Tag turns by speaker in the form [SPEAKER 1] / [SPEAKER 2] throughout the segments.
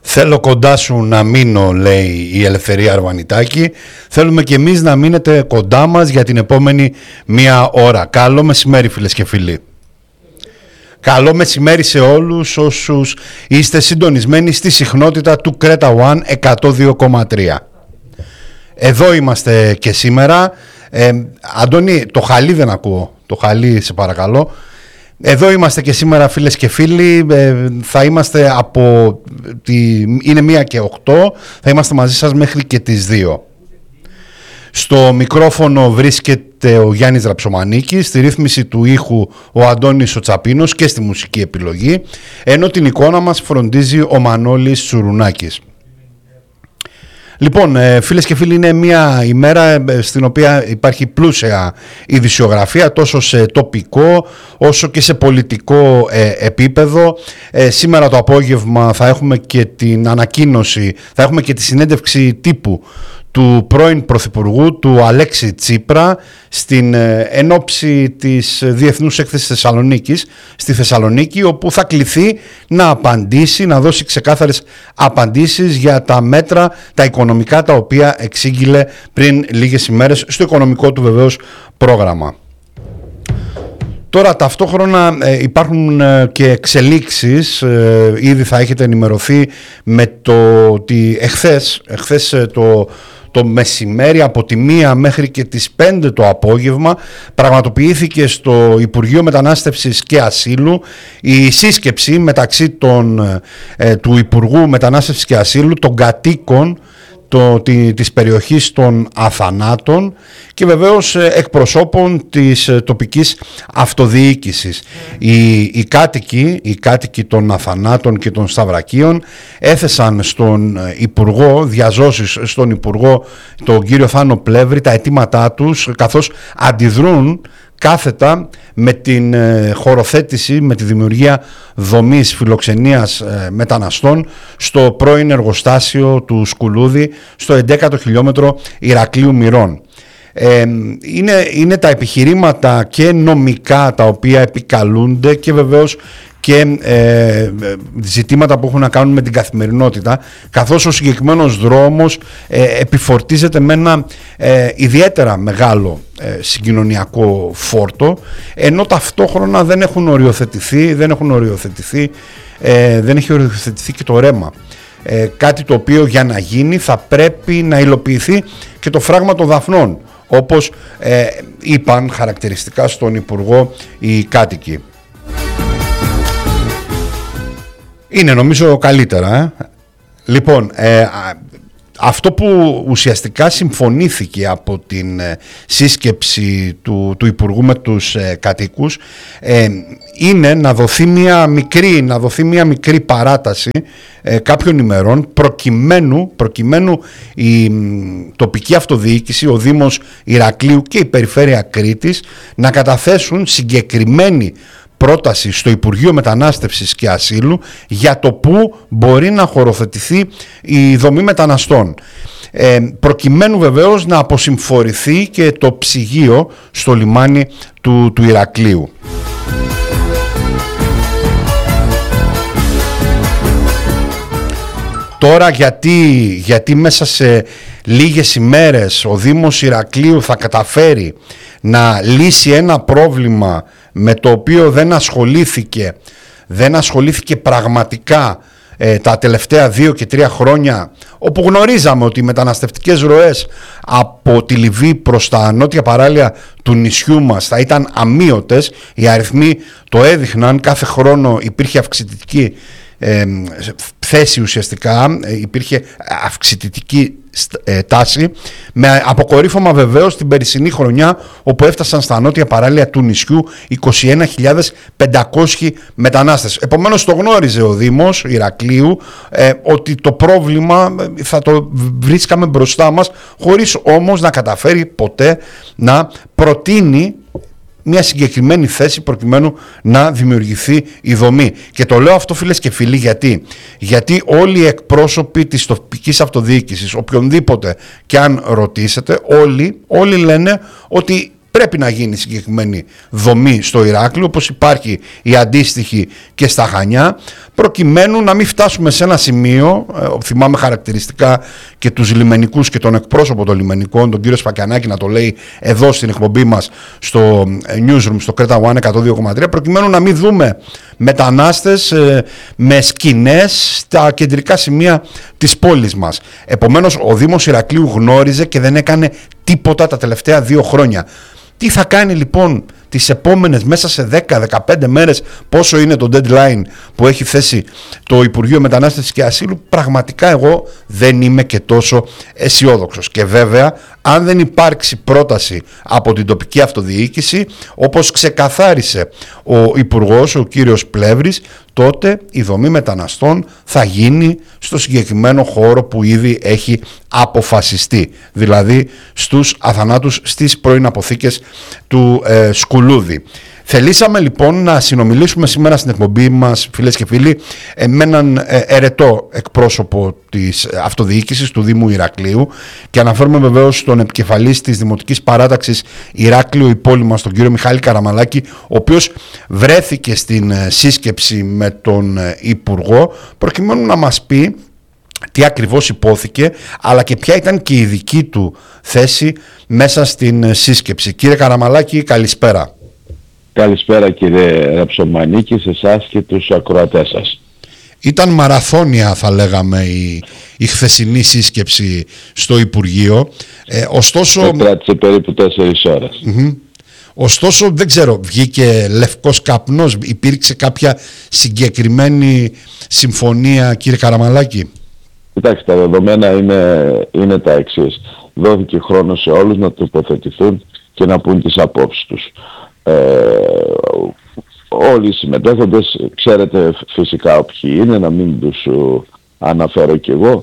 [SPEAKER 1] Θέλω κοντά σου να μείνω, λέει η Ελευθερία Αρβανιτάκη. Θέλουμε και εμείς να μείνετε κοντά μας για την επόμενη μία ώρα. Καλό μεσημέρι, φίλες και φίλοι. Καλό μεσημέρι σε όλους όσους είστε συντονισμένοι στη συχνότητα του Κρέτα One 102,3. Εδώ είμαστε και σήμερα. Αντώνη, το χαλί δεν ακούω. Το χαλί, σε παρακαλώ. Εδώ είμαστε και σήμερα, φίλες και φίλοι. Θα είμαστε είναι 1 και 8. Θα είμαστε μαζί σας μέχρι και τις 2. Στο μικρόφωνο βρίσκεται ο Γιάννης Ραψομανίκης, στη ρύθμιση του ήχου ο Αντώνης ο Τσαπίνος και στη μουσική επιλογή, ενώ την εικόνα μας φροντίζει ο Μανώλης Τσουρουνάκης. Λοιπόν, φίλες και φίλοι, είναι μια ημέρα στην οποία υπάρχει πλούσια ειδησιογραφία τόσο σε τοπικό όσο και σε πολιτικό επίπεδο. Σήμερα το απόγευμα θα έχουμε και την ανακοίνωση, θα έχουμε και τη συνέντευξη τύπου του πρώην Πρωθυπουργού, του Αλέξη Τσίπρα, στην ενόψη της Διεθνούς Έκθεσης Θεσσαλονίκης, στη Θεσσαλονίκη, όπου θα κληθεί να απαντήσει, να δώσει ξεκάθαρες απαντήσεις για τα μέτρα, τα οικονομικά, τα οποία εξήγηλε πριν λίγες ημέρες στο οικονομικό του βεβαίως πρόγραμμα. Τώρα ταυτόχρονα υπάρχουν και εξελίξεις, ήδη θα έχετε ενημερωθεί με το ότι εχθές το μεσημέρι από τη 1 μέχρι και τις 5 το απόγευμα πραγματοποιήθηκε στο Υπουργείο Μετανάστευσης και Ασύλου η σύσκεψη μεταξύ του Υπουργού Μετανάστευσης και Ασύλου, των κατοίκων της περιοχής των Αθανάτων και βεβαίως εκπροσώπων της τοπικής αυτοδιοίκησης. Οι κάτοικοι των Αθανάτων και των Σταυρακίων έθεσαν στον Υπουργό, διαζώσεις στον Υπουργό, τον κύριο Θάνο Πλεύρη, τα αιτήματά τους, καθώς αντιδρούν κάθετα με την χωροθέτηση, με τη δημιουργία δομής φιλοξενίας μεταναστών στο πρώην εργοστάσιο του Σκουλούδη, στο 11ο χιλιόμετρο Ηρακλείου Μυρών. Είναι τα επιχειρήματα και νομικά τα οποία επικαλούνται και βεβαίως και ζητήματα που έχουν να κάνουν με την καθημερινότητα, καθώς ο συγκεκριμένος δρόμος επιφορτίζεται με ένα ιδιαίτερα μεγάλο συγκοινωνιακό φόρτο, ενώ ταυτόχρονα δεν έχει οριοθετηθεί και το ρέμα. Κάτι το οποίο για να γίνει θα πρέπει να υλοποιηθεί και το φράγμα των Δαφνών, όπως είπαν χαρακτηριστικά στον Υπουργό οι κάτοικοι. Είναι νομίζω καλύτερα. Λοιπόν, αυτό που ουσιαστικά συμφωνήθηκε από την σύσκεψη του Υπουργού με τους κατοίκους είναι να δοθεί μια μικρή παράταση κάποιων ημερών προκειμένου η τοπική αυτοδιοίκηση, ο Δήμος Ηρακλείου και η Περιφέρεια Κρήτης να καταθέσουν συγκεκριμένη πρόταση στο Υπουργείο Μετανάστευσης και Ασύλου για το πού μπορεί να χωροθετηθεί η δομή μεταναστών, προκειμένου βεβαίως να αποσυμφορηθεί και το ψυγείο στο λιμάνι του Ηρακλείου. Τώρα γιατί μέσα σε λίγες ημέρες ο Δήμος Ηρακλείου θα καταφέρει να λύσει ένα πρόβλημα με το οποίο δεν ασχολήθηκε πραγματικά τα τελευταία 2 και 3 χρόνια, όπου γνωρίζαμε ότι οι μεταναστευτικές ροές από τη Λιβύη προς τα νότια παράλια του νησιού μας θα ήταν αμείωτες. Οι αριθμοί το έδειχναν, κάθε χρόνο υπήρχε αυξητική θέση, ουσιαστικά υπήρχε αυξητική τάση, με αποκορύφωμα βεβαίως την περσινή χρονιά, όπου έφτασαν στα νότια παράλια του νησιού 21.500 μετανάστες. Επομένως το γνώριζε ο Δήμος Ηρακλείου ότι το πρόβλημα θα το βρίσκαμε μπροστά μας, χωρίς όμως να καταφέρει ποτέ να προτείνει μια συγκεκριμένη θέση προκειμένου να δημιουργηθεί η δομή. Και το λέω αυτό, φίλες και φίλοι, γιατί όλοι οι εκπρόσωποι της τοπικής αυτοδιοίκησης, οποιονδήποτε και αν ρωτήσετε, όλοι λένε ότι πρέπει να γίνει συγκεκριμένη δομή στο Ηράκλειο, όπως υπάρχει η αντίστοιχη και στα Χανιά. προκειμένου να μην φτάσουμε σε ένα σημείο, θυμάμαι χαρακτηριστικά και τους λιμενικούς και τον εκπρόσωπο των λιμενικών, τον κύριο Σφακιανάκη, να το λέει εδώ στην εκπομπή μας στο Newsroom, στο Κρέτα One 102,3, προκειμένου να μην δούμε μετανάστες με σκηνές στα κεντρικά σημεία της πόλης μας. Επομένως, ο Δήμος Ηρακλείου γνώριζε και δεν έκανε τίποτα τα τελευταία 2 χρόνια. Τι θα κάνει λοιπόν τις επόμενες, μέσα σε 10-15 μέρες, πόσο είναι το deadline που έχει θέσει το Υπουργείο Μετανάστευσης και Ασύλου? Πραγματικά εγώ δεν είμαι και τόσο αισιόδοξος. Και βέβαια, αν δεν υπάρξει πρόταση από την τοπική αυτοδιοίκηση, όπως ξεκαθάρισε ο Υπουργός, ο κύριος Πλεύρης, τότε η δομή μεταναστών θα γίνει στο συγκεκριμένο χώρο που ήδη έχει αποφασιστεί, δηλαδή στους Αθανάτους, στις πρώην αποθήκες του Σκουλούδη. Θελήσαμε λοιπόν να συνομιλήσουμε σήμερα στην εκπομπή μας, φίλες και φίλοι, με έναν ερετό εκπρόσωπο της αυτοδιοίκησης του Δήμου Ηρακλείου, και αναφέρουμε βεβαίως στον επικεφαλής της Δημοτικής Παράταξης Ηράκλειο Υπόλοιμα, τον κύριο Μιχάλη Καραμαλάκη, ο οποίος βρέθηκε στην σύσκεψη με τον Υπουργό προκειμένου να μας πει τι ακριβώς υπόθηκε, αλλά και ποια ήταν και η δική του θέση μέσα στην σύσκεψη. Κύριε Καραμαλάκη, καλησπέρα.
[SPEAKER 2] Καλησπέρα κύριε Ραψομανίκη, σε εσάς και τους ακροατές σας.
[SPEAKER 1] Ήταν μαραθώνια, θα λέγαμε, η χθεσινή σύσκεψη στο Υπουργείο. Ωστόσο...
[SPEAKER 2] κράτησε περίπου 4 ώρες.
[SPEAKER 1] Ωστόσο, δεν ξέρω, βγήκε λευκός καπνός, υπήρξε κάποια συγκεκριμένη συμφωνία, κύριε Καραμαλάκη?
[SPEAKER 2] Κοιτάξτε, τα δεδομένα είναι τα εξής. Δόθηκε χρόνο σε όλους να τοποθετηθούν και να πούν τις απόψεις τους. Όλοι οι συμμετέχοντες, ξέρετε φυσικά ποιοι είναι, να μην τους αναφέρω κι εγώ.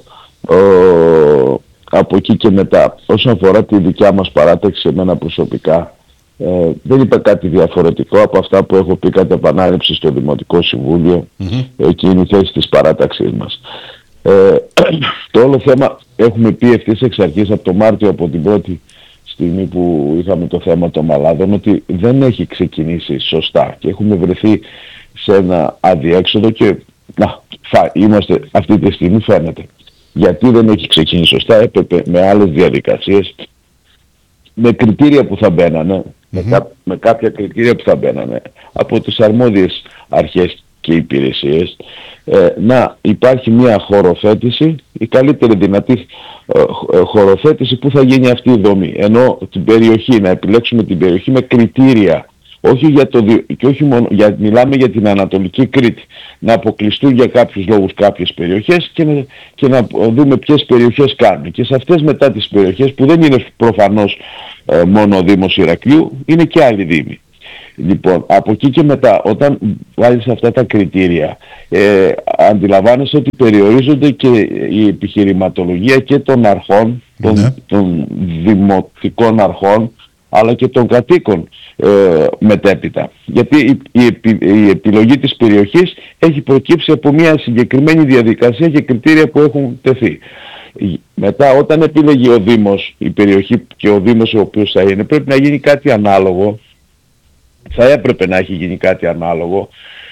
[SPEAKER 2] Από εκεί και μετά, όσον αφορά τη δικιά μας παράταξη, εμένα προσωπικά, δεν είπα κάτι διαφορετικό από αυτά που έχω πει κατά επανάληψη στο Δημοτικό Συμβούλιο. Εκεί είναι η θέση της παράταξής μας. Το όλο θέμα έχουμε πει ευθύς εξ αρχής, από το Μάρτιο, από την πρώτη στιγμή που είχαμε το θέμα των μαλάδων, ότι δεν έχει ξεκινήσει σωστά και έχουμε βρεθεί σε ένα αδιέξοδο και είμαστε αυτή τη στιγμή, φαίνεται. Γιατί δεν έχει ξεκινήσει σωστά? Έπρεπε με άλλες διαδικασίες, με κριτήρια που θα μπαίνανε, με κάποια κριτήρια που θα μπαίνανε από τις αρμόδιες αρχές και υπηρεσίες, να υπάρχει μια χωροθέτηση, η καλύτερη δυνατή χωροθέτηση που θα γίνει αυτή η δομή. Ενώ την περιοχή, να επιλέξουμε την περιοχή με κριτήρια, και όχι μόνο, μιλάμε για την Ανατολική Κρήτη, να αποκλειστούν για κάποιους λόγους κάποιες περιοχές και να δούμε ποιες περιοχές κάνουν. Και σε αυτές μετά τις περιοχές, που δεν είναι προφανώς μόνο ο Δήμος Ηρακλείου, είναι και άλλοι δήμοι. Λοιπόν, από εκεί και μετά, όταν βάλεις αυτά τα κριτήρια, αντιλαμβάνεσαι ότι περιορίζονται και η επιχειρηματολογία και των αρχών, των δημοτικών αρχών, αλλά και των κατοίκων μετέπειτα. Γιατί η επιλογή της περιοχής έχει προκύψει από μια συγκεκριμένη διαδικασία και κριτήρια που έχουν τεθεί. Μετά, όταν επιλεγεί ο Δήμος, η περιοχή και ο Δήμος ο οποίος θα είναι, πρέπει να γίνει κάτι ανάλογο. Θα έπρεπε να έχει γίνει κάτι ανάλογο,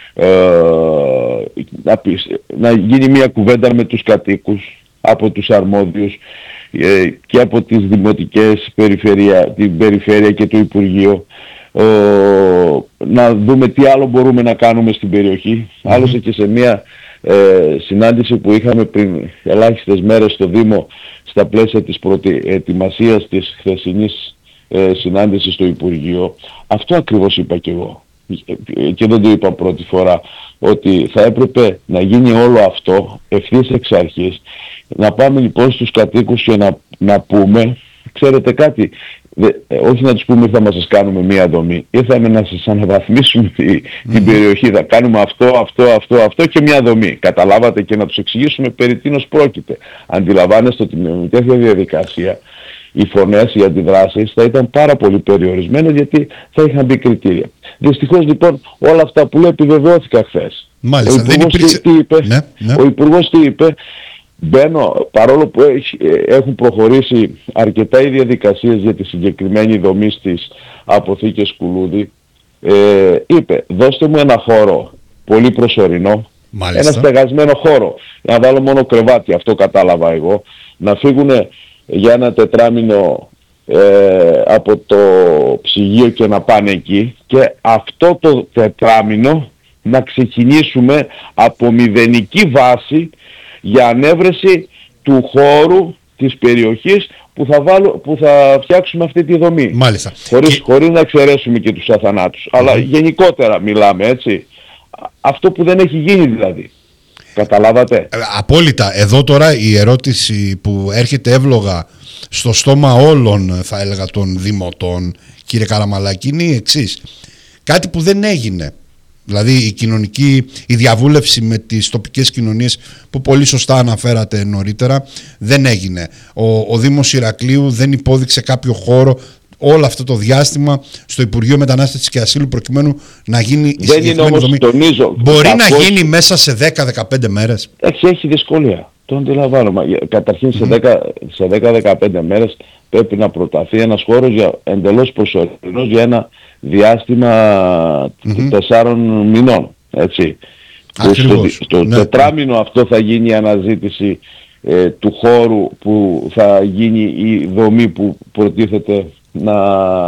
[SPEAKER 2] να γίνει μια κουβέντα με τους κατοίκους, από τους αρμόδιους και από τις δημοτικές, την περιφέρεια και το Υπουργείο, να δούμε τι άλλο μπορούμε να κάνουμε στην περιοχή. Άλλωστε και σε μια συνάντηση που είχαμε πριν ελάχιστες μέρες στο Δήμο, στα πλαίσια της προετοιμασίας της χθεσινής συνάντηση στο Υπουργείο, αυτό ακριβώς είπα και εγώ, και δεν το είπα πρώτη φορά, ότι θα έπρεπε να γίνει όλο αυτό ευθύς εξ αρχής. Να πάμε λοιπόν στους κατοίκους και να πούμε, ξέρετε κάτι, όχι να τους πούμε ήρθαμε να σας κάνουμε μία δομή, ήρθαμε να σας αναβαθμίσουμε την περιοχή, θα κάνουμε αυτό και μία δομή. Καταλάβατε? Και να τους εξηγήσουμε περί τίνος πρόκειται. Αντιλαμβάνεστε ότι με τέτοια διαδικασία οι φωνές, οι αντιδράσεις θα ήταν πάρα πολύ περιορισμένες, γιατί θα είχαν μπει κριτήρια. Δυστυχώς λοιπόν όλα αυτά που λέω επιβεβαιώθηκαν χθες.
[SPEAKER 1] Μάλιστα,
[SPEAKER 2] ο Υπουργός τι είπε? Μπαίνω, παρόλο που έχουν προχωρήσει αρκετά οι διαδικασίες για τη συγκεκριμένη δομή στις αποθήκες Σκουλούδη, είπε, δώστε μου ένα χώρο πολύ προσωρινό, Ένα στεγασμένο χώρο. Να βάλω μόνο κρεβάτι, αυτό κατάλαβα εγώ. Να φύγουν για ένα τετράμινο από το ψυγείο και να πάνε εκεί, και αυτό το τετράμινο να ξεκινήσουμε από μηδενική βάση για ανέβρεση του χώρου της περιοχής που θα φτιάξουμε αυτή τη δομή.
[SPEAKER 1] Μάλιστα.
[SPEAKER 2] Χωρίς να εξαιρέσουμε και τους αθανάτους. Αλλά γενικότερα μιλάμε, έτσι. Αυτό που δεν έχει γίνει δηλαδή. Καταλάβατε.
[SPEAKER 1] Απόλυτα. Εδώ τώρα η ερώτηση που έρχεται εύλογα στο στόμα όλων, θα έλεγα, των δημοτών, κύριε Καραμαλάκη, είναι η εξής. Κάτι που δεν έγινε. Δηλαδή η διαβούλευση με τις τοπικές κοινωνίες που πολύ σωστά αναφέρατε νωρίτερα δεν έγινε. Ο Δήμος Ηρακλείου δεν υπόδειξε κάποιο χώρο όλο αυτό το διάστημα στο Υπουργείο Μετανάστευσης και Ασύλου προκειμένου να γίνει η συγκεκριμένη δομή. Μπορεί να γίνει μέσα σε 10-15 μέρες.
[SPEAKER 2] Έχει δυσκολία. Το αντιλαμβάνομαι. Καταρχήν σε 10-15 μέρες πρέπει να προταθεί ένας χώρος εντελώς προσωρινός για ένα διάστημα 4 μηνών. Έτσι. Στο τετράμινο αυτό θα γίνει η αναζήτηση του χώρου που θα γίνει η δομή που προτίθεται να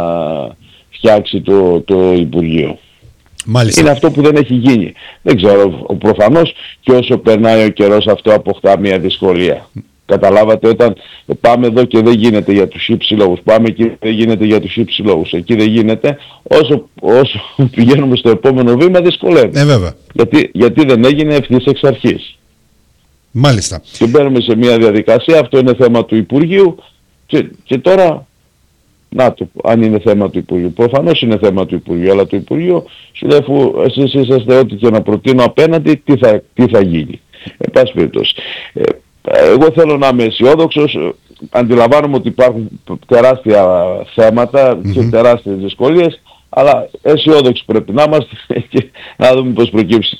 [SPEAKER 2] φτιάξει το Υπουργείο.
[SPEAKER 1] Μάλιστα.
[SPEAKER 2] Είναι αυτό που δεν έχει γίνει. Δεν ξέρω, προφανώς και όσο περνάει ο καιρός αυτό αποκτά μια δυσκολία. Καταλάβατε, όταν πάμε εδώ και δεν γίνεται για τους υψηλόγους, πάμε εκεί δεν γίνεται για τους υψηλόγους, εκεί δεν γίνεται, όσο πηγαίνουμε στο επόμενο βήμα δυσκολεύει.
[SPEAKER 1] Βέβαια.
[SPEAKER 2] Γιατί δεν έγινε ευθύς εξ αρχής.
[SPEAKER 1] Μάλιστα.
[SPEAKER 2] Και μπαίνουμε σε μια διαδικασία, αυτό είναι θέμα του Υπουργείου και τώρα... Να το, αν είναι θέμα του Υπουργείου. Προφανώς είναι θέμα του Υπουργείου, αλλά το Υπουργείο σου λέει, αφού εσείς είσαστε ό,τι και να προτείνω απέναντι, τι θα γίνει. Εν πάση περιπτώσει. Εγώ θέλω να είμαι αισιόδοξος. Αντιλαμβάνομαι ότι υπάρχουν τεράστια θέματα και τεράστιες δυσκολίες, αλλά αισιόδοξοι πρέπει να είμαστε και να δούμε πώς προκύψει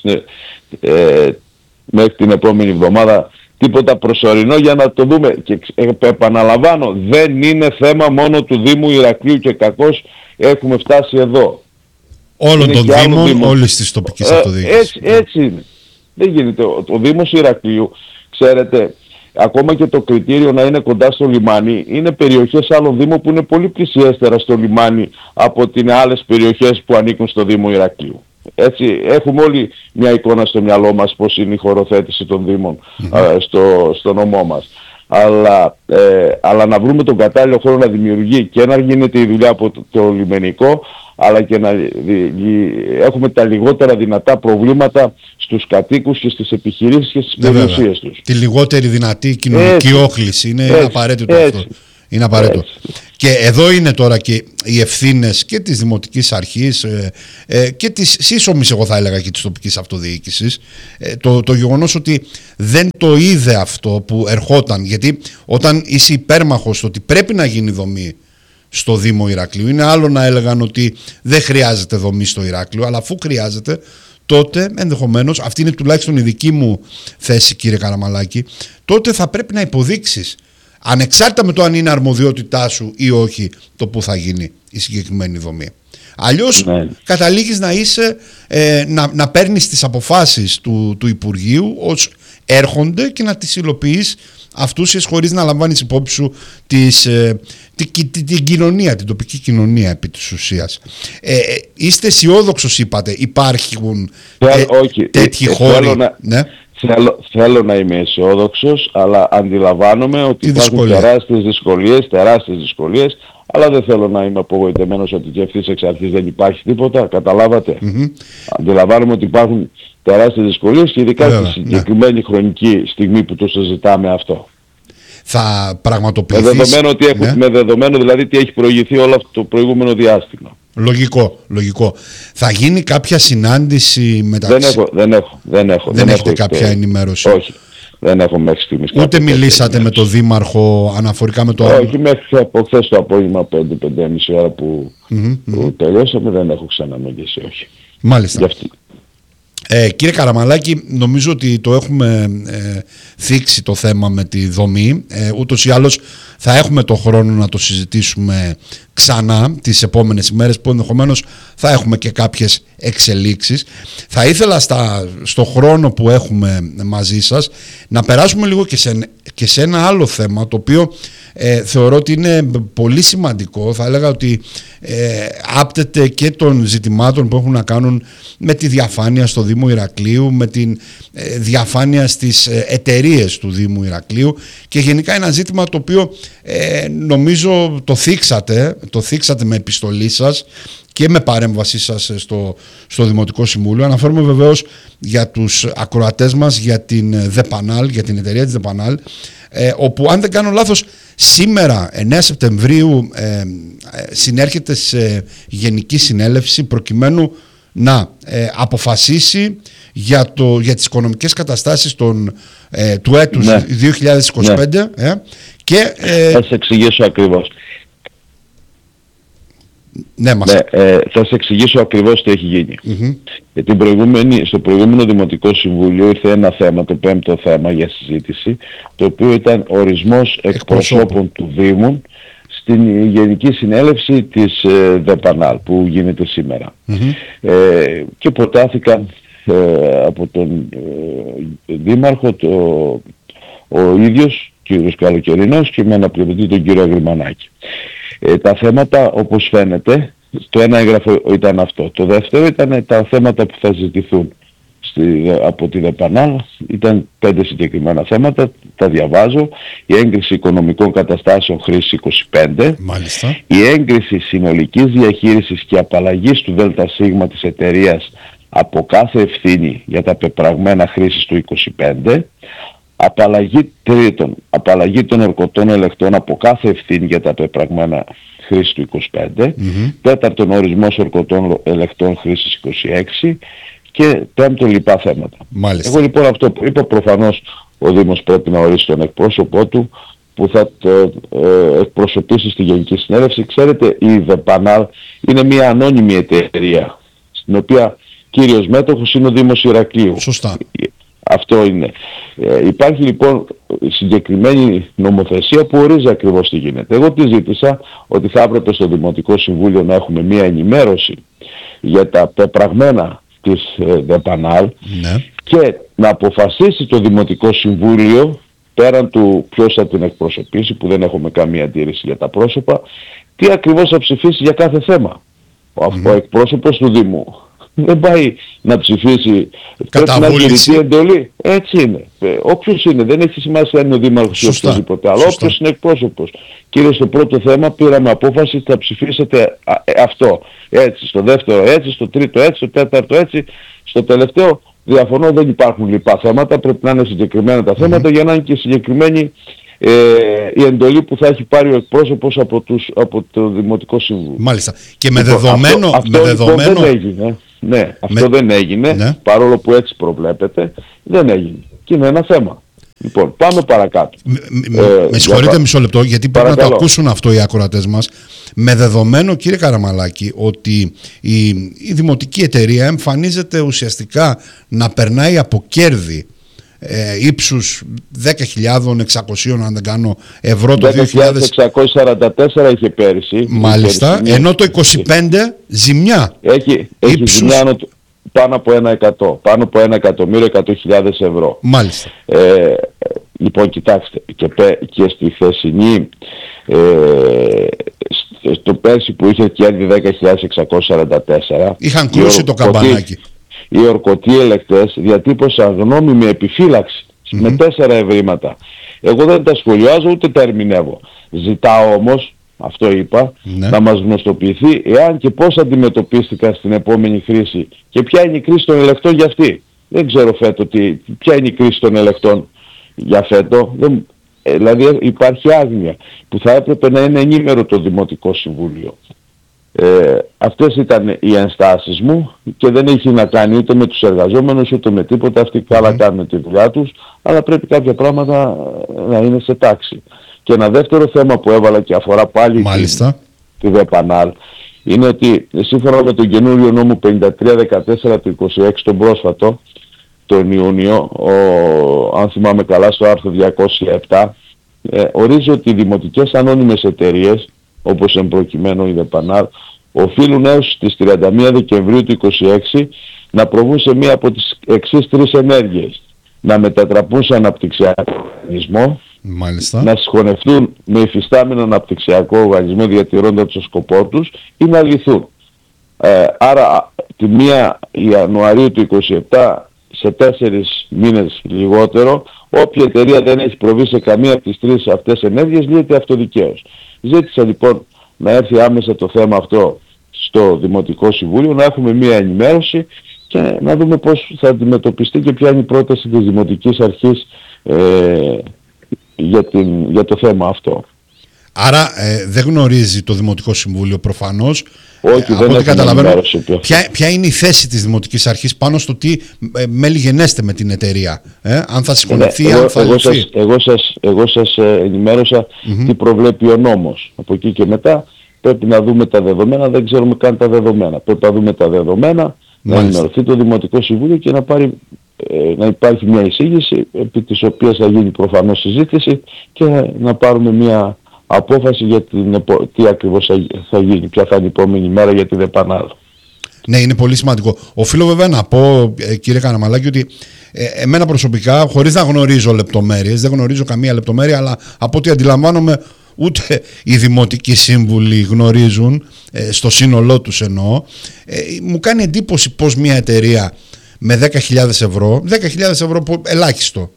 [SPEAKER 2] μέχρι την επόμενη εβδομάδα τίποτα προσωρινό για να το δούμε. Και επαναλαμβάνω, δεν είναι θέμα μόνο του Δήμου Ηρακλείου και κακώς έχουμε φτάσει εδώ.
[SPEAKER 1] Όλων των Δήμων, όλες τις τοπικές αυτοδιοίκησεις.
[SPEAKER 2] Έτσι είναι. Δεν γίνεται. Ο Δήμος Ηρακλείου, ξέρετε, ακόμα και το κριτήριο να είναι κοντά στο λιμάνι, είναι περιοχές άλλων Δήμων που είναι πολύ πλησιέστερα στο λιμάνι από τις άλλες περιοχές που ανήκουν στο Δήμο Ηρακλείου. Έτσι, έχουμε όλοι μια εικόνα στο μυαλό μας πώς είναι η χωροθέτηση των Δήμων στο νομό μας. Αλλά να βρούμε τον κατάλληλο χώρο να δημιουργεί και να γίνεται η δουλειά από το λιμενικό, αλλά και να έχουμε τα λιγότερα δυνατά προβλήματα στους κατοίκους και στις επιχειρήσεις και στις περιουσίες τους.
[SPEAKER 1] Τη λιγότερη δυνατή κοινωνική όχληση. Είναι απαραίτητο αυτό. Είναι απαραίτητο. Και εδώ είναι τώρα και οι ευθύνες και της Δημοτικής Αρχής και της σύσσωμης, εγώ θα έλεγα, και της τοπικής αυτοδιοίκησης. Το γεγονός ότι δεν το είδε αυτό που ερχόταν, γιατί όταν είσαι υπέρμαχος ότι πρέπει να γίνει δομή στο Δήμο Ηρακλείου, είναι άλλο να έλεγαν ότι δεν χρειάζεται δομή στο Ηράκλειο, αλλά αφού χρειάζεται, τότε ενδεχομένως, αυτή είναι τουλάχιστον η δική μου θέση, κύριε Καραμαλάκη, τότε θα πρέπει να υποδείξεις, ανεξάρτητα με το αν είναι αρμοδιότητά σου ή όχι, το που θα γίνει η συγκεκριμένη δομή. Αλλιώς καταλήγεις να είσαι, να παίρνεις τις αποφάσεις του Υπουργείου ως έρχονται και να τις υλοποιείς αυτούσιες χωρίς να λαμβάνεις υπόψη σου την κοινωνία, την τοπική κοινωνία επί της ουσίας. Είστε αισιόδοξος, είπατε, υπάρχουν τέτοιοι χώροι.
[SPEAKER 2] Θέλω να είμαι αισιόδοξος, αλλά αντιλαμβάνομαι ότι υπάρχουν τεράστιες δυσκολίες, αλλά δεν θέλω να είμαι απογοητευμένος ότι και ευθύς εξ αρχής δεν υπάρχει τίποτα, καταλάβατε. Αντιλαμβάνομαι ότι υπάρχουν τεράστιες δυσκολίες και ειδικά στη συγκεκριμένη χρονική στιγμή που το συζητάμε αυτό.
[SPEAKER 1] Θα πραγματοποιηθείς...
[SPEAKER 2] Με δεδομένο δηλαδή τι έχει προηγηθεί όλο αυτό το προηγούμενο διάστημα.
[SPEAKER 1] Λογικό. Θα γίνει κάποια συνάντηση μεταξύ...
[SPEAKER 2] Δεν έχω.
[SPEAKER 1] Δεν έχετε κάποια ενημέρωση?
[SPEAKER 2] Όχι. Δεν έχω μέχρι στιγμής.
[SPEAKER 1] Ούτε μιλήσατε με τον Δήμαρχο αναφορικά με το...
[SPEAKER 2] Όχι, μέχρι από χθες το απόγευμα 5-5,5 ώρα που τελειώσαμε δεν έχω ξαναμιλήσει, όχι.
[SPEAKER 1] Μάλιστα. Κύριε Καραμαλάκη, νομίζω ότι το έχουμε θίξει το θέμα με τη δομή. Ούτως ή άλλως θα έχουμε το χρόνο να το συζητήσουμε ξανά τις επόμενες ημέρες, που ενδεχομένως θα έχουμε και κάποιες εξελίξεις. Θα ήθελα στο χρόνο που έχουμε μαζί σας να περάσουμε λίγο και σε ένα άλλο θέμα, το οποίο θεωρώ ότι είναι πολύ σημαντικό. Θα έλεγα ότι άπτεται και των ζητημάτων που έχουν να κάνουν με τη διαφάνεια στο Δήμο Ηρακλείου, με τη διαφάνεια στις εταιρείες του Δήμου Ηρακλείου, και γενικά ένα ζήτημα το οποίο νομίζω το θίξατε με επιστολή σας και με παρέμβασή σας στο Δημοτικό Συμβούλιο. Αναφέρομαι βεβαίως για τους ακροατές μας για την ΔΕΠΑΝΑΛ, για την εταιρεία της ΔΕΠΑΝΑΛ, όπου, αν δεν κάνω λάθος, σήμερα 9 Σεπτεμβρίου συνέρχεται σε Γενική Συνέλευση προκειμένου να αποφασίσει για τις οικονομικές καταστάσεις του έτους 2025. Και,
[SPEAKER 2] θα σε εξηγήσω ακριβώς. Θα σε εξηγήσω ακριβώς τι έχει γίνει. Στο προηγούμενο Δημοτικό Συμβούλιο ήρθε ένα θέμα, το 5ο θέμα για συζήτηση, το οποίο ήταν ορισμός εκπροσώπων του Δήμου στην Γενική Συνέλευση της ΔΕΠΑΝΑΛ που γίνεται σήμερα. Και προτάθηκαν από τον Δήμαρχο ο ίδιος κύριος Καλοκαιρινός και με αναπληρωτή τον κύριο Αγριμανάκη. Τα θέματα, όπως φαίνεται, το ένα έγγραφο ήταν αυτό. Το δεύτερο ήταν τα θέματα που θα συζητηθούν από τη ΔΕΠΑΝΑΛ. Ήταν 5 συγκεκριμένα θέματα, τα διαβάζω. Η έγκριση οικονομικών καταστάσεων χρήσης 25.
[SPEAKER 1] Μάλιστα.
[SPEAKER 2] Η έγκριση συνολικής διαχείρισης και απαλλαγής του ΔΣ της εταιρείας από κάθε ευθύνη για τα πεπραγμένα χρήσης του 25. Απαλλαγή των ορκωτών ελεκτών από κάθε ευθύνη για τα πεπραγμένα χρήση του 25. Τέταρτον, ορισμός ορκωτών ελεκτών χρήσης 26. Και πέμπτον, λοιπά θέματα.
[SPEAKER 1] Μάλιστα.
[SPEAKER 2] Εγώ λοιπόν αυτό που είπα, προφανώς ο Δήμος πρέπει να ορίσει τον εκπρόσωπό του που θα το εκπροσωπήσει στη Γενική Συνέλευση. Ξέρετε, η ΔΕΠΑΝΑΛ είναι μια ανώνυμη εταιρεία, στην οποία κύριος μέτοχος είναι ο Δήμος Ηρακλείου.
[SPEAKER 1] Σωστά.
[SPEAKER 2] Αυτό είναι. Υπάρχει λοιπόν συγκεκριμένη νομοθεσία που ορίζει ακριβώς τι γίνεται. Εγώ τη ζήτησα ότι θα έπρεπε στο Δημοτικό Συμβούλιο να έχουμε μια ενημέρωση για τα πεπραγμένα της ΔΕΠΑΝΑΛ, και να αποφασίσει το Δημοτικό Συμβούλιο, πέραν του ποιος θα την εκπροσωπήσει, που δεν έχουμε καμία αντίρρηση για τα πρόσωπα, τι ακριβώς θα ψηφίσει για κάθε θέμα. Ο εκπρόσωπος του Δήμου δεν πάει να ψηφίσει, πρέπει να τηρηθεί εντολή. Έτσι είναι. Όποιος είναι, δεν έχει σημασία αν είναι ο Δήμαρχος ή οποιοδήποτε άλλο. Όποιος είναι εκπρόσωπος. Κύριε, στο πρώτο θέμα πήραμε απόφαση, θα ψηφίσετε αυτό. Έτσι, στο δεύτερο έτσι, στο τρίτο έτσι, στο τέταρτο έτσι. Στο τελευταίο διαφωνώ, δεν υπάρχουν λοιπά θέματα. Πρέπει να είναι συγκεκριμένα τα θέματα για να είναι και συγκεκριμένη η εντολή που θα έχει πάρει ο εκπρόσωπος από το Δημοτικό Συμβούλιο.
[SPEAKER 1] Μάλιστα. Και με δεδομένο...
[SPEAKER 2] Αυτό δεν έγινε. Ναι, αυτό δεν έγινε, παρόλο που έτσι προβλέπεται, δεν έγινε. Και είναι ένα θέμα. Λοιπόν, πάμε παρακάτω.
[SPEAKER 1] Με συγχωρείτε μισό λεπτό, γιατί πρέπει να το ακούσουν αυτό οι ακροατές μας. Με δεδομένο, κύριε Καραμαλάκη, ότι η δημοτική εταιρεία εμφανίζεται ουσιαστικά να περνάει από κέρδη ύψους 10.600, αν δεν κάνω, ευρώ το
[SPEAKER 2] 10.644 είχε πέρυσι.
[SPEAKER 1] Μάλιστα, ενώ το 25 ζημιά.
[SPEAKER 2] Έχει ζημιά πάνω από 1%, πάνω από 1.100.000 ευρώ.
[SPEAKER 1] Μάλιστα.
[SPEAKER 2] Λοιπόν, κοιτάξτε, και στη χθεσινή, στο πέρσι που είχε κέρδη 10.644,
[SPEAKER 1] είχαν κρούσει το καμπανάκι.
[SPEAKER 2] Οι ορκωτοί ελεκτές διατύπωσαν γνώμη με επιφύλαξη, με 4 ευρήματα. Εγώ δεν τα σχολιάζω ούτε τα ερμηνεύω. Ζητάω όμως, αυτό είπα, να μας γνωστοποιηθεί εάν και πώς αντιμετωπίστηκαν στην επόμενη χρήση και ποια είναι η κρίση των ελεκτών για αυτή. Δεν ξέρω ποια είναι η κρίση των ελεκτών για φέτο. Δηλαδή υπάρχει άγνοια που θα έπρεπε να είναι ενήμερο το Δημοτικό Συμβούλιο. Αυτές ήταν οι ενστάσεις μου και δεν έχει να κάνει ούτε με τους εργαζόμενους ούτε με τίποτα. Αυτοί καλά κάνουν τη δουλειά τους, αλλά πρέπει κάποια πράγματα να είναι σε τάξη. Και ένα δεύτερο θέμα που έβαλα και αφορά πάλι τη ΔΕΠΑΝΑΛ είναι ότι σύμφωνα με τον καινούριο νόμο 5314 του 26, τον πρόσφατο, τον Ιούνιο, αν θυμάμαι καλά στο άρθρο 207, ορίζει ότι οι δημοτικές ανώνυμες εταιρείες, όπως εμπροκειμένου η ΔΕΠΑΝΑΡ, οφείλουν έως τις 31 Δεκεμβρίου του 2026 να προβούν σε μία από τις εξής τρεις ενέργειες. Να μετατραπούν σε αναπτυξιακό οργανισμό,
[SPEAKER 1] μάλιστα,
[SPEAKER 2] να συγχωνευτούν με υφιστάμενο αναπτυξιακό οργανισμό διατηρώντας το σκοπό τους ή να λυθούν. Άρα τη 1 Ιανουαρίου του 2027, σε 4 μήνες λιγότερο, όποια εταιρεία δεν έχει προβεί σε καμία από τις τρεις αυτές ενέργειες λύεται αυτοδικαίως. Ζήτησα λοιπόν να έρθει άμεσα το θέμα αυτό στο Δημοτικό Συμβούλιο, να έχουμε μία ενημέρωση και να δούμε πώς θα αντιμετωπιστεί και ποια είναι η πρόταση της Δημοτικής Αρχής για το θέμα αυτό.
[SPEAKER 1] Άρα δεν γνωρίζει το Δημοτικό Συμβούλιο προφανώς.
[SPEAKER 2] Όχι, δεν
[SPEAKER 1] ό,τι καταλαβαίνω,
[SPEAKER 2] ποια
[SPEAKER 1] είναι η θέση της Δημοτικής Αρχής πάνω στο τι μέλη γενέστε με την εταιρεία, αν θα συγχωνευτεί, αν θα λυθεί.
[SPEAKER 2] Εγώ σας ενημέρωσα τι προβλέπει ο νόμος. Από εκεί και μετά πρέπει να δούμε τα δεδομένα, δεν ξέρουμε καν τα δεδομένα. Πρέπει να δούμε τα δεδομένα, να ενημερωθεί το Δημοτικό Συμβούλιο και να υπάρχει μια εισήγηση επί της οποίας θα γίνει προφανώς συζήτηση και να πάρουμε μια απόφαση για τι ακριβώς θα γίνει, ποια θα είναι η επόμενη μέρα για τη ΔΕΠΑΝΑΡ.
[SPEAKER 1] Ναι, είναι πολύ σημαντικό. Οφείλω βέβαια να πω, κύριε Καραμαλάκη, ότι εμένα προσωπικά, χωρίς να γνωρίζω λεπτομέρειες, δεν γνωρίζω καμία λεπτομέρεια, αλλά από ό,τι αντιλαμβάνομαι ούτε οι δημοτικοί σύμβουλοι γνωρίζουν, στο σύνολό τους εννοώ, μου κάνει εντύπωση πως μια εταιρεία με 10.000 ευρώ, 10.000 ευρώ ελάχιστο,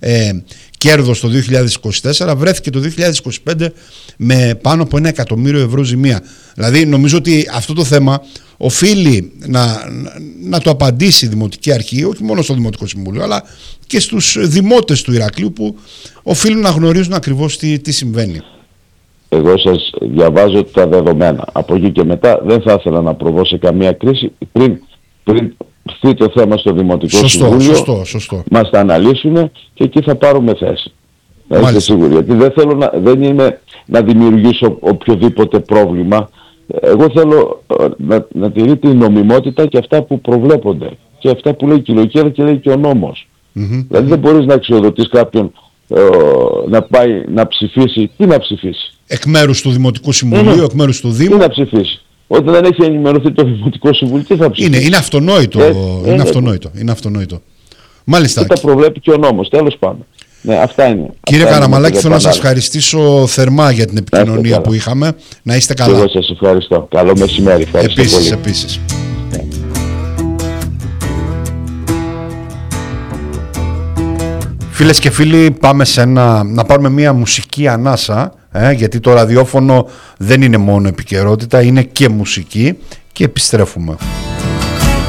[SPEAKER 1] κέρδος το 2024 βρέθηκε το 2025 με πάνω από 1 εκατομμύριο ευρώ ζημία. Δηλαδή νομίζω ότι αυτό το θέμα οφείλει να το απαντήσει η Δημοτική Αρχή, όχι μόνο στο Δημοτικό Συμβούλιο αλλά και στους δημότες του Ηρακλείου που οφείλουν να γνωρίζουν ακριβώς τι συμβαίνει. Εγώ σας διαβάζω τα δεδομένα. Από εκεί και μετά δεν θα ήθελα να προβώ σε καμία κρίση πριν φτεί το θέμα στο Δημοτικό Συμβούλιο, μας τα αναλύσουν και εκεί θα πάρουμε θέση. Να είστε σίγουροι. Γιατί δεν είναι να δημιουργήσω οποιοδήποτε πρόβλημα. Εγώ θέλω να τηρείται η νομιμότητα και αυτά που προβλέπονται και αυτά που λέει η κυλοκαίρα και λέει και ο νόμος. Δηλαδή δεν μπορείς να αξιοδοτείς κάποιον να πάει να ψηφίσει. Τι να ψηφίσει? Εκ μέρους του Δημοτικού Συμβουλίου, εκ μέρους του Δήμου. Τι να ψηφίσει? Όταν δεν έχει ενημερωθεί το Δημοτικό Συμβούλιο, τι θα ψηφίσει? Είναι αυτονόητο. Είναι αυτονόητο. Μάλιστα. Και τα προβλέπει και ο νόμος, τέλος πάντων. Ναι, αυτά είναι. Κύριε Καραμαλάκη, θέλω να σας ευχαριστήσω θερμά για την επικοινωνία που είχαμε. Να είστε καλά. Εγώ σας ευχαριστώ. Καλό μεσημέρι. Ευχαριστώ πολύ. Επίσης. Φίλες και φίλοι, πάμε να πάρουμε μια μουσική ανάσα, γιατί το ραδιόφωνο δεν είναι μόνο επικαιρότητα, είναι και μουσική, και επιστρέφουμε.